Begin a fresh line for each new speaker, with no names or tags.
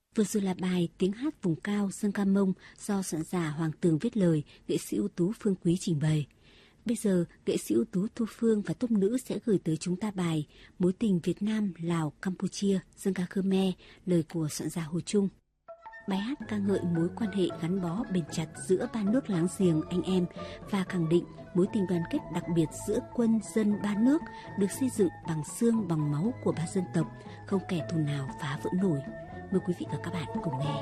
Vừa rồi là bài Tiếng hát vùng cao dân ca Mông do soạn giả Hoàng Tường viết lời, nghệ sĩ ưu tú Phương Quý trình bày. Bây giờ, nghệ sĩ ưu tú Thu Phương và tốp nữ sẽ gửi tới chúng ta bài Mối tình Việt Nam, Lào, Campuchia, dân ca Khmer, lời của soạn giả Hồ Trung. Bài hát ca ngợi mối quan hệ gắn bó bền chặt giữa ba nước láng giềng anh em và khẳng định mối tình đoàn kết đặc biệt giữa quân dân ba nước được xây dựng bằng xương bằng máu của ba dân tộc, không kẻ thù nào phá vỡ nổi. Mời quý vị và các bạn cùng nghe.